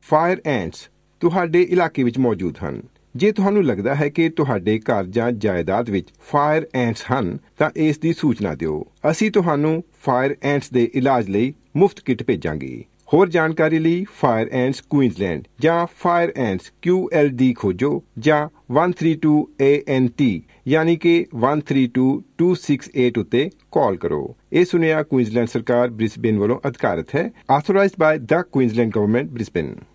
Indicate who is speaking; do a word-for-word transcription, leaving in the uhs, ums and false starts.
Speaker 1: Fire ਐਂਟਸ ਤੁਹਾਡੇ ਇਲਾਕੇ ਵਿੱਚ ਮੌਜੂਦ ਹਨ। ਜੇ ਤੁਹਾਨੂੰ ਲੱਗਦਾ ਹੈ ਕਿ ਤੁਹਾਡੇ ਘਰ ਜਾਂ ਜਾਇਦਾਦ ਵਿੱਚ ਫਾਇਰ ਐਂਟਸ ਹਨ ਤਾਂ ਇਸ ਦੀ ਸੂਚਨਾ ਦਿਓ। ਅਸੀਂ ਤੁਹਾਨੂੰ ਫਾਇਰ ਐਂਟਸ ਦੇ ਇਲਾਜ ਲਈ ਮੁਫਤ ਕਿੱਟ ਭੇਜਾਂਗੇ। ਹੋਰ ਜਾਣਕਾਰੀ ਲਈ ਫਾਇਰ ਐਂਟਸ ਕੁਈਨਜ਼ਲੈਂਡ ਜਾਂ ਫਾਇਰ ਐਂਟਸ ਕਿਊ ਐਲ ਡੀ ਖੋਜੋ ਜਾਂ one three two A N T ਯਾਨੀ ਕਿ one three two two six eight ਉੱਤੇ ਕਾਲ ਕਰੋ। ਇਹ ਸੁਨੇਹਾ ਕੁਈਨਜ਼ਲੈਂਡ ਸਰਕਾਰ ਬ੍ਰਿਸਬੇਨ ਵੱਲੋਂ ਅਧਿਕਾਰਤ ਹੈ। ਆਥੋਰਾਈਜ਼ਡ ਬਾय ਦ ਕੁਈਨਜ਼ਲੈਂਡ ਗਵਰਨਮੈਂਟ ਬ੍ਰਿਸਬੇਨ।